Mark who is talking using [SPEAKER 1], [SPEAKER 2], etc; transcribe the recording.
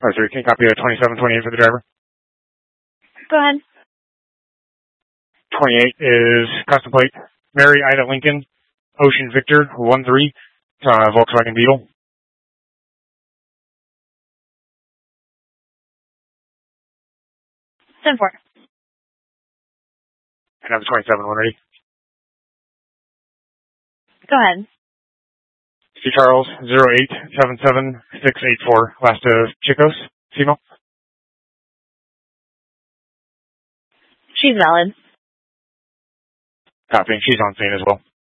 [SPEAKER 1] Or 3, can you copy a 2728 for the driver?
[SPEAKER 2] Go ahead.
[SPEAKER 1] 28 is custom plate Mary Ida Lincoln, Ocean Victor 13, Volkswagen Beetle.
[SPEAKER 2] Send for.
[SPEAKER 1] And have the 27 one ready.
[SPEAKER 2] Go ahead.
[SPEAKER 1] C. Charles 0877684, last of Chicos, female.
[SPEAKER 2] She's valid.
[SPEAKER 1] Copy. She's on scene as well.